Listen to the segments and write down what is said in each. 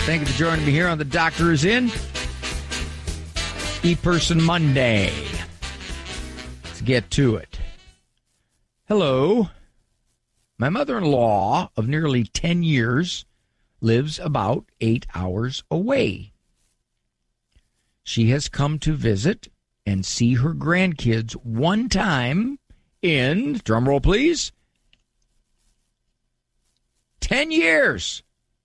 Thank you for joining me here on The Doctor Is In. E-Person Monday. Let's get to it. Hello. My mother-in-law of nearly 10 years lives about 8 hours away. She has come to visit and see her grandkids one time in, drumroll please, 10 years.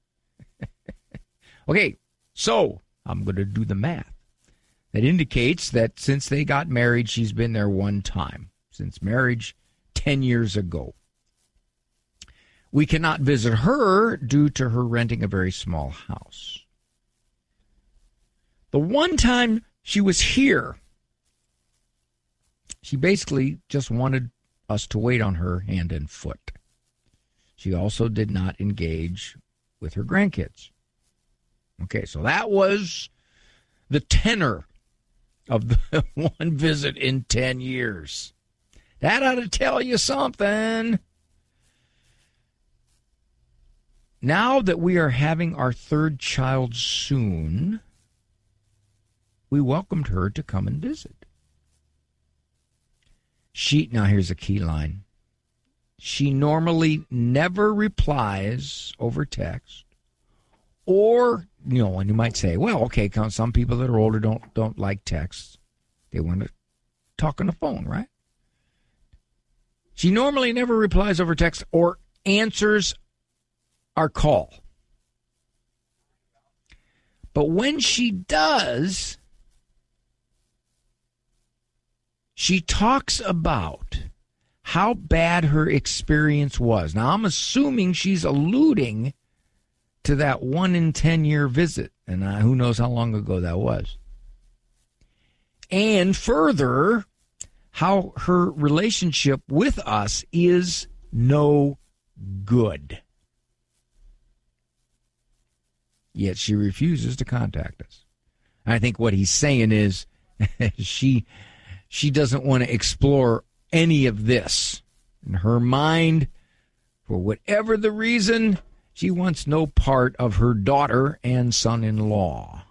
Okay, so I'm going to do the math. That indicates that since they got married, she's been there one time. Since marriage 10 years ago. We cannot visit her due to her renting a very small house. The one time she was here, she basically just wanted us to wait on her hand and foot. She also did not engage with her grandkids. Okay, so that was the tenor of the one visit in 10 years. That ought to tell you something. Now that we are having our third child soon, we welcomed her to come and visit. Now here's a key line. She normally never replies over text, or, and you might say, well, okay, some people that are older don't like texts. They want to talk on the phone, right? She normally never replies over text or answers our call. But when she does, she talks about how bad her experience was. Now, I'm assuming she's alluding to that 1 in 10 year visit, and who knows how long ago that was. And further, how her relationship with us is no good. Yet she refuses to contact us. I think what he's saying is she doesn't want to explore any of this. In her mind, for whatever the reason, she wants no part of her daughter and son-in-law.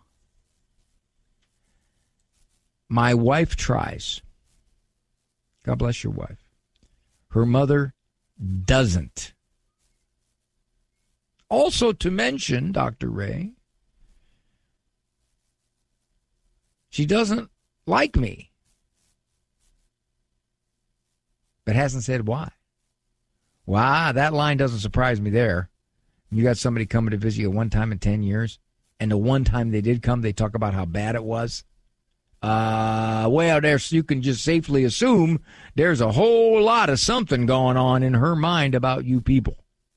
My wife tries. God bless your wife. Her mother doesn't. Also to mention, Dr. Ray, she doesn't like me, but hasn't said why. Wow, that line doesn't surprise me there. You got somebody coming to visit you one time in 10 years, and the one time they did come, they talk about how bad it was. Well, you can just safely assume there's a whole lot of something going on in her mind about you people.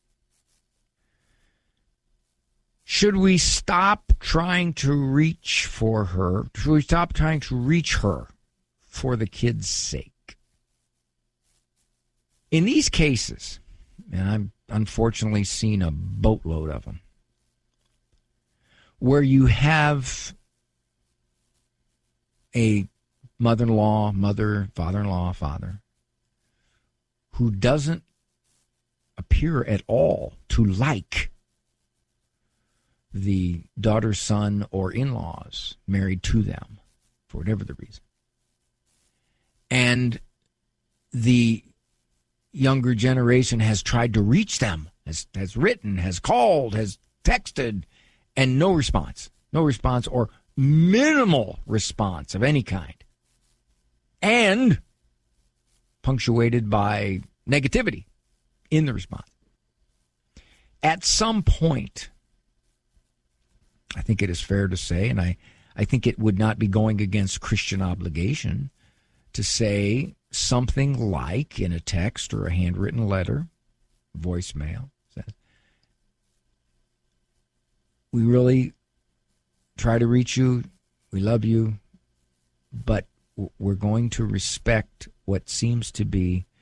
Should we stop trying to reach for her? Should we stop trying to reach her for the kids' sake? In these cases, and I've unfortunately seen a boatload of them, where you have a mother-in-law, mother, father-in-law, father, who doesn't appear at all to like the daughter, son, or in-laws married to them, for whatever the reason. And the younger generation has tried to reach them, has written, has called, has texted, and no response or minimal response of any kind. And punctuated by negativity in the response. At some point, I think it is fair to say, and I think it would not be going against Christian obligation to say something like in a text or a handwritten letter, voicemail, says, we really try to reach you, we love you, but we're going to respect what seems to be